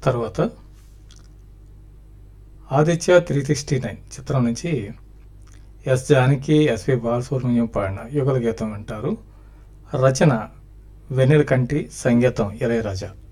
తర్వాత ఆదిత్య 369 చిత్రం నుంచి ఎస్ జానకి, ఎస్పి బాలసుబ్రహ్మణ్యం పాడిన యుగల గీతం వింటారు. రచన వెన్నెల కంటి, సంగీతం ఇళయరాజా.